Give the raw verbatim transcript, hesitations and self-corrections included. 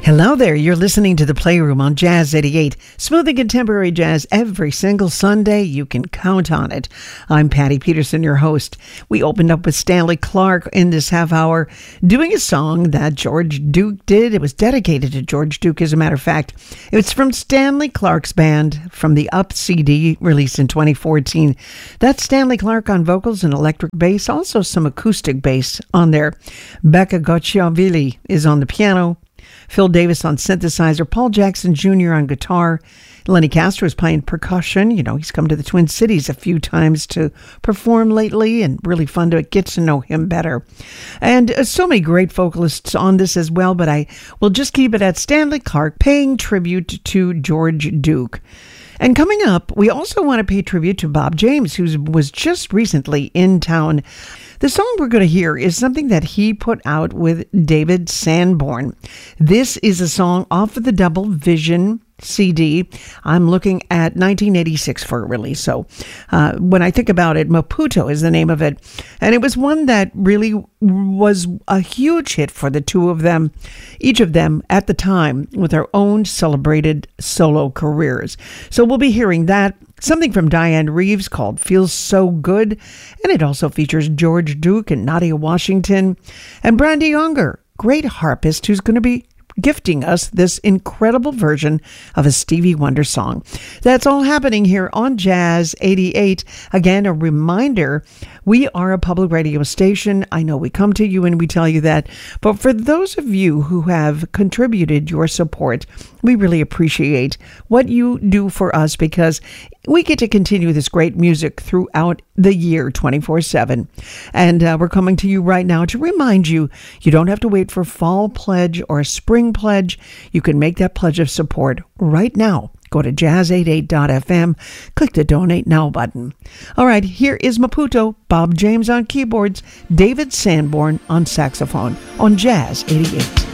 Hello there, you're listening to The Playroom on Jazz eighty-eight. Smooth and contemporary jazz every single Sunday. You can count on it. I'm Patty Peterson, your host. We opened up with Stanley Clarke in this half hour, doing a song that George Duke did. It was dedicated to George Duke, as a matter of fact. It's from Stanley Clarke's band from the Up C D, released in twenty fourteen. That's Stanley Clarke on vocals and electric bass, also some acoustic bass on there. Becca Gocciavilli is on the piano. Phil Davis on synthesizer, Paul Jackson Junior on guitar. Lenny Castro is playing percussion. You know, he's come to the Twin Cities a few times to perform lately, and really fun to get to know him better. And uh, so many great vocalists on this as well, but I will just keep it at Stanley Clarke paying tribute to George Duke. And coming up, we also want to pay tribute to Bob James, who was just recently in town. The song we're going to hear is something that he put out with David Sanborn. This is a song off of the Double Vision C D. I'm looking at nineteen eighty-six for a release. So uh, when I think about it, Maputo is the name of it. And it was one that really was a huge hit for the two of them, each of them at the time with their own celebrated solo careers. So we'll be hearing that. Something from Diane Reeves called Feels So Good. And it also features George Duke and Nadia Washington and Brandy Younger, great harpist who's going to be gifting us this incredible version of a Stevie Wonder song. That's all happening here on Jazz eighty-eight. Again, a reminder, we are a public radio station. I know we come to you and we tell you that, but for those of you who have contributed your support, we really appreciate what you do for us, because we get to continue this great music throughout the year twenty-four seven. And uh, we're coming to you right now to remind you, you don't have to wait for fall pledge or spring pledge. You can make that pledge of support right now. Go to jazz eighty-eight dot f m, click the Donate Now button. All right, here is Maputo, Bob James on keyboards, David Sanborn on saxophone on Jazz eighty-eight.